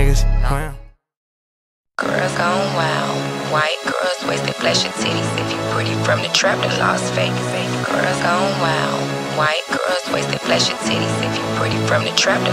niggas. Wow. Girls gone wild. White girls wasted flashy titties. If you pretty from the trap to Las Vegas. Girls gone wild. White girls wasted flashy titties. If you pretty from the trap to